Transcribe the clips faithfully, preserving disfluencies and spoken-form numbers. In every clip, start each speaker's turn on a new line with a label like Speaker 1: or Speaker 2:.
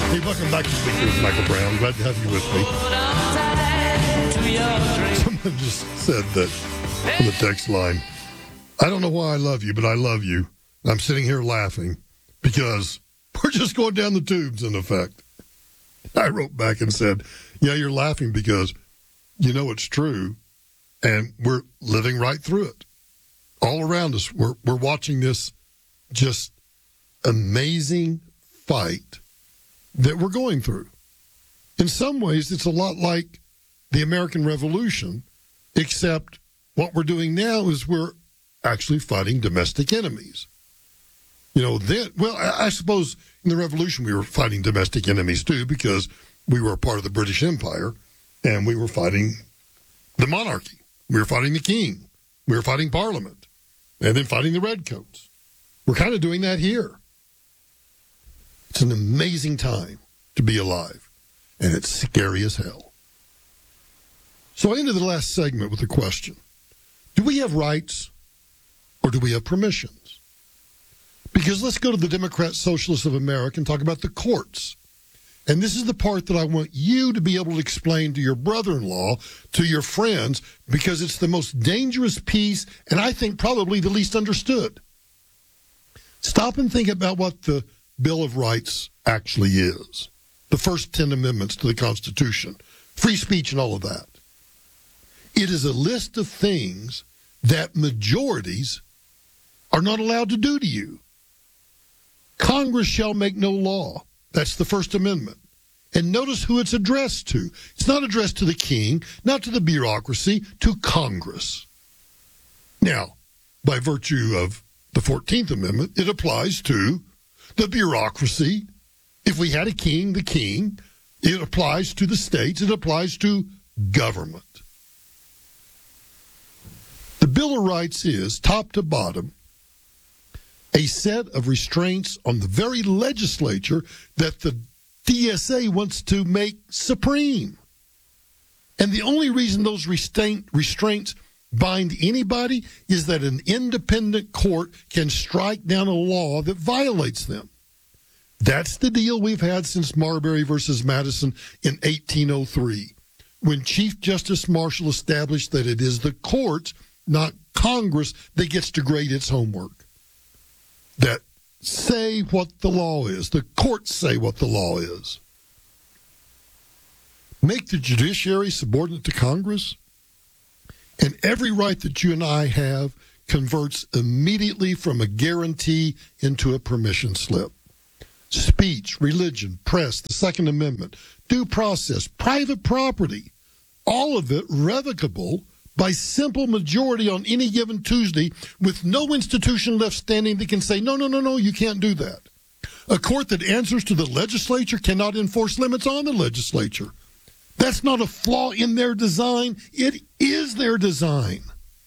Speaker 1: Hey, welcome back to Speaker with Michael Brown. Glad to have you with me. Someone just said that on the text line, I don't know why I love you, but I love you. I'm sitting here laughing because we're just going down the tubes, in effect. I wrote back and said, yeah, you're laughing because you know it's true, and we're living right through it. All around us, we're, we're watching this just amazing fight that we're going through. In some ways, it's a lot like the American Revolution, except what we're doing now is we're actually fighting domestic enemies. You know, then, well, I, I suppose in the Revolution we were fighting domestic enemies too, because we were a part of the British Empire, and we were fighting the monarchy. We were fighting the king. We were fighting Parliament, and then fighting the redcoats. We're kind of doing that here. It's an amazing time to be alive, and it's scary as hell. So I ended the last segment with a question. Do we have rights, or do we have permissions? Because let's go to the Democrat Socialists of America and talk about the courts. And this is the part that I want you to be able to explain to your brother-in-law, to your friends, because it's the most dangerous piece, and I think probably the least understood. Stop and think about what the Bill of Rights actually is. The first ten amendments to the Constitution, free speech and all of that. It is a list of things that majorities are not allowed to do to you. Congress shall make no law. That's the First Amendment. And notice who it's addressed to. It's not addressed to the king, not to the bureaucracy, to Congress. Now, by virtue of the fourteenth Amendment, it applies to the bureaucracy. If we had a king, the king. It applies to the states. It applies to government. The Bill of Rights is, top to bottom, a set of restraints on the very legislature that the D S A wants to make supreme. And the only reason those restraint, restraints bind anybody is that an independent court can strike down a law that violates them. That's the deal we've had since Marbury versus Madison in eighteen oh three, when Chief Justice Marshall established that it is the courts, not Congress, that gets to grade its homework. That say what the law is. The courts say what the law is. Make the judiciary subordinate to Congress, and every right that you and I have converts immediately from a guarantee into a permission slip. Speech, religion, press, the Second Amendment, due process, private property, all of it revocable by simple majority on any given Tuesday, with no institution left standing that can say, no, no, no, no, you can't do that. A court that answers to the legislature cannot enforce limits on the legislature. That's not a flaw in their design. It is their design.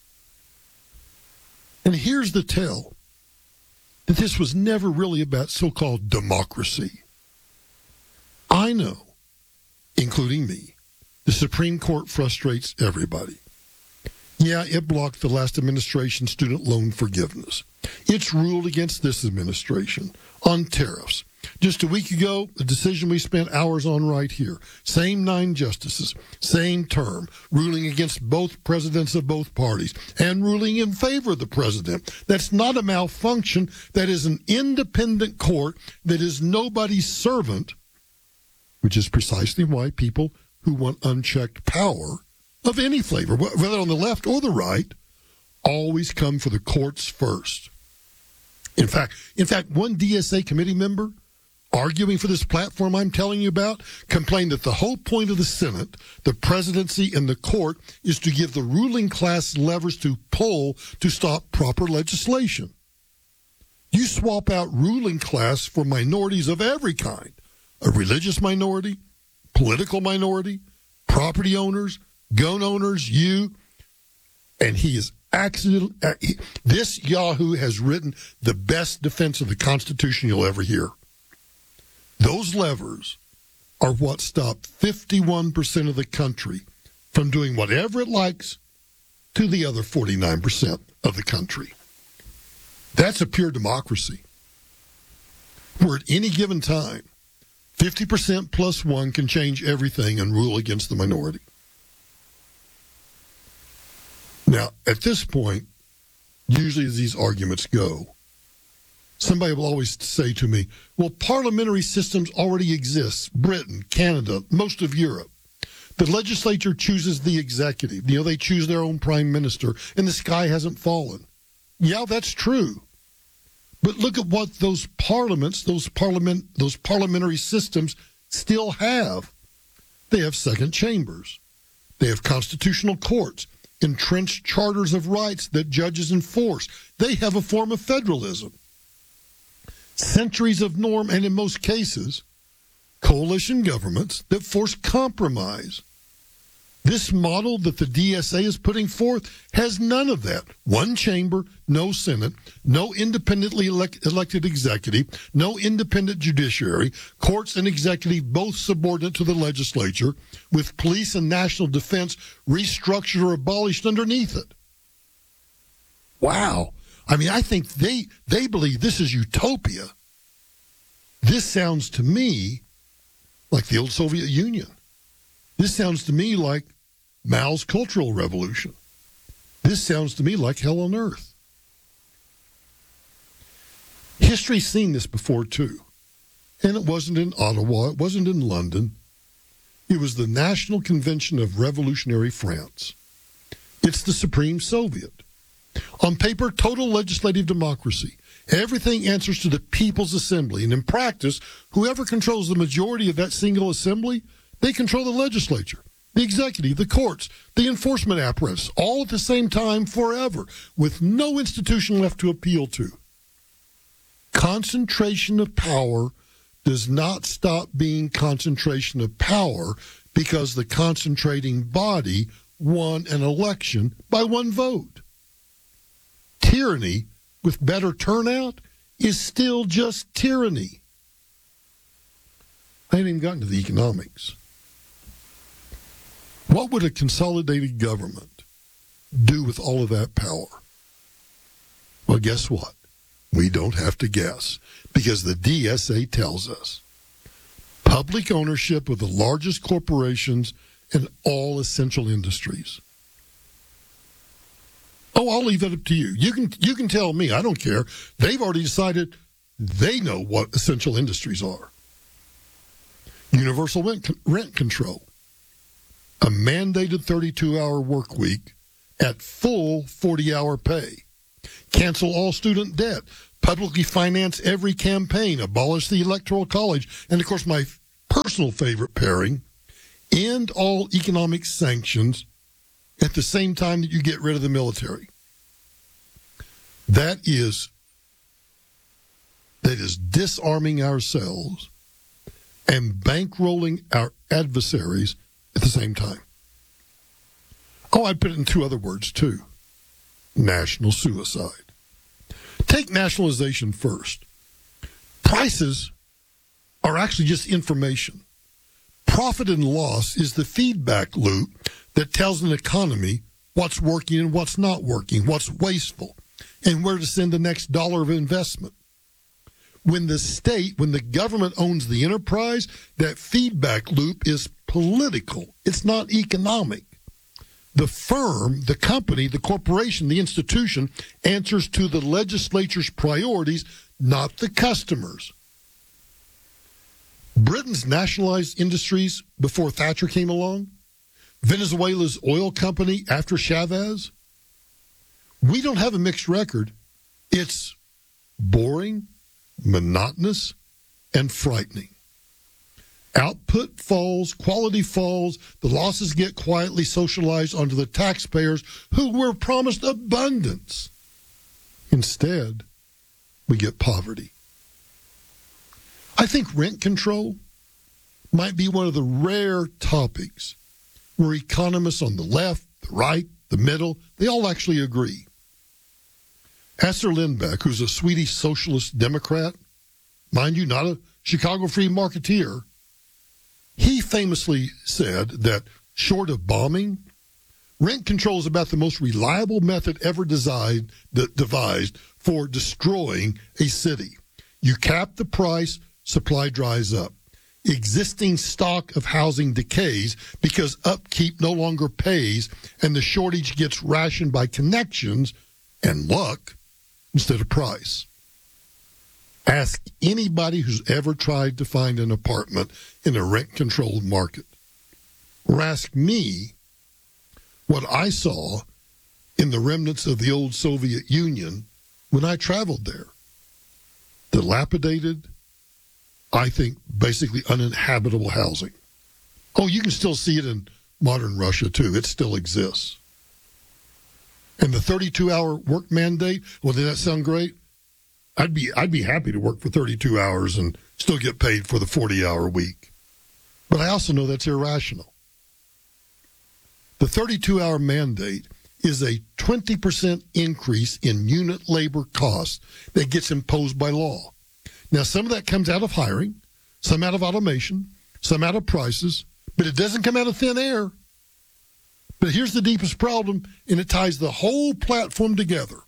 Speaker 1: And here's the tell, that this was never really about so-called democracy. I know, including me, the Supreme Court frustrates everybody. Yeah, it blocked the last administration's student loan forgiveness. It's ruled against this administration on tariffs. Just a week ago, a decision we spent hours on right here. Same nine justices, same term, ruling against both presidents of both parties and ruling in favor of the president. That's not a malfunction. That is an independent court that is nobody's servant, which is precisely why people who want unchecked power of any flavor, whether on the left or the right, always come for the courts first. In fact, in fact, one D S A committee member arguing for this platform I'm telling you about complained that the whole point of the Senate, the presidency, and the court is to give the ruling class levers to pull to stop proper legislation. You swap out ruling class for minorities of every kind, a religious minority, political minority, property owners, gun owners, you, and he is accident. This Yahoo has written the best defense of the Constitution you'll ever hear. Those levers are what stop fifty-one percent of the country from doing whatever it likes to the other forty-nine percent of the country. That's a pure democracy, where at any given time, fifty percent plus one can change everything and rule against the minority. Now, at this point, usually as these arguments go, somebody will always say to me, well, parliamentary systems already exist. Britain, Canada, most of Europe. The legislature chooses the executive. You know, they choose their own prime minister, and the sky hasn't fallen. Yeah, that's true. But look at what those parliaments, those parliament, those parliamentary systems still have. They have second chambers. They have constitutional courts, entrenched charters of rights that judges enforce. They have a form of federalism. Centuries of norm, and in most cases, coalition governments that force compromise. This model that the D S A is putting forth has none of that. One chamber, no Senate, no independently elect- elected executive, no independent judiciary, courts and executive both subordinate to the legislature, with police and national defense restructured or abolished underneath it. Wow. I mean, I think they, they believe this is utopia. This sounds to me like the old Soviet Union. This sounds to me like Mao's Cultural Revolution. This sounds to me like hell on earth. History's seen this before, too. And it wasn't in Ottawa. It wasn't in London. It was the National Convention of Revolutionary France. It's the Supreme Soviet. On paper, total legislative democracy. Everything answers to the People's Assembly. And in practice, whoever controls the majority of that single assembly, they control the legislature, the executive, the courts, the enforcement apparatus, all at the same time forever, with no institution left to appeal to. Concentration of power does not stop being concentration of power because the concentrating body won an election by one vote. Tyranny with better turnout is still just tyranny. I haven't even gotten to the economics. What would a consolidated government do with all of that power? Well, guess what? We don't have to guess, because the D S A tells us. Public ownership of the largest corporations and all essential industries. Oh, I'll leave that up to you. You can you can tell me. I don't care. They've already decided they know what essential industries are. Universal rent, rent control. A mandated thirty-two hour work week at full forty hour pay. Cancel all student debt. Publicly finance every campaign. Abolish the Electoral College. And, of course, my personal favorite pairing, end all economic sanctions at the same time that you get rid of the military. That is, that is disarming ourselves and bankrolling our adversaries at the same time. Oh, I put it in two other words, too. National suicide. Take nationalization first. Prices are actually just information. Profit and loss is the feedback loop that tells an economy what's working and what's not working, what's wasteful, and where to send the next dollar of investment. When the state, when the government owns the enterprise, that feedback loop is political. It's not economic. The firm, the company, the corporation, the institution answers to the legislature's priorities, not the customers. Britain's nationalized industries before Thatcher came along, Venezuela's oil company after Chavez. We don't have a mixed record. It's boring, monotonous, and frightening. Output falls, quality falls, the losses get quietly socialized onto the taxpayers who were promised abundance. Instead, we get poverty. I think rent control might be one of the rare topics where economists on the left, the right, the middle, they all actually agree. Asser Lindbeck, who's a Swedish socialist Democrat, mind you, not a Chicago free marketeer, he famously said that short of bombing, rent control is about the most reliable method ever designed, devised for destroying a city. You cap the price, supply dries up. existing stock of housing decays because upkeep no longer pays and the shortage gets rationed by connections and luck instead of price. Ask anybody who's ever tried to find an apartment in a rent-controlled market. Or ask me what I saw in the remnants of the old Soviet Union when I traveled there. Dilapidated, I think, basically uninhabitable housing. Oh, you can still see it in modern Russia, too. It still exists. And the thirty-two hour work mandate, well, did that sound great? I'd be I'd be happy to work for thirty-two hours and still get paid for the forty hour week. But I also know that's irrational. The thirty-two hour mandate is a twenty percent increase in unit labor costs that gets imposed by law. Now, some of that comes out of hiring, some out of automation, some out of prices, but it doesn't come out of thin air. But here's the deepest problem, and it ties the whole platform together.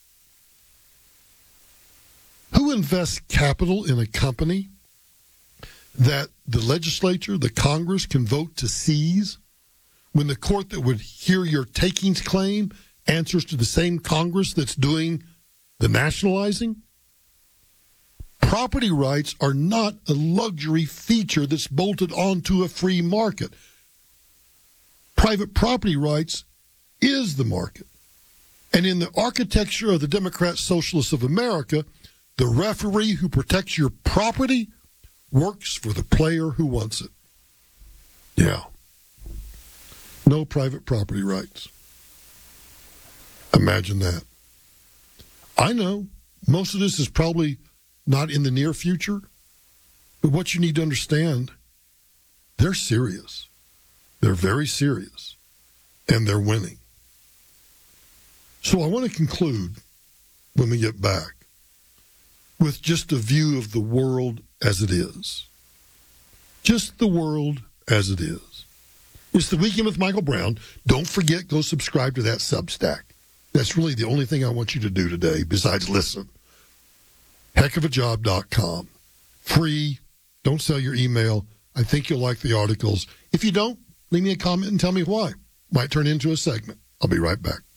Speaker 1: Who invests capital in a company that the legislature, the Congress, can vote to seize when the court that would hear your takings claim answers to the same Congress that's doing the nationalizing? Property rights are not a luxury feature that's bolted onto a free market. Private property rights is the market. And in the architecture of the Democrat Socialists of America, the referee who protects your property works for the player who wants it. Yeah. No private property rights. Imagine that. I know most of this is probably not in the near future, but what you need to understand, they're serious. They're very serious, and they're winning. So I want to conclude when we get back with just a view of the world as it is. Just the world as it is. It's the Weekend with Michael Brown. Don't forget, go subscribe to that Substack. That's really the only thing I want you to do today besides listen. heck of a job dot com. Free. Don't sell your email. I think you'll like the articles. If you don't, leave me a comment and tell me why. Might turn into a segment. I'll be right back.